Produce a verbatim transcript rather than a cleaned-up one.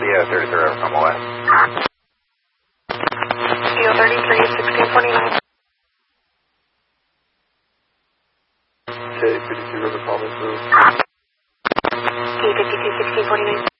Leo thirty-three over Como West. Leo thirty-three, sixteen forty-nine. K fifty-two over Como West. K fifty-two, sixteen forty-nine.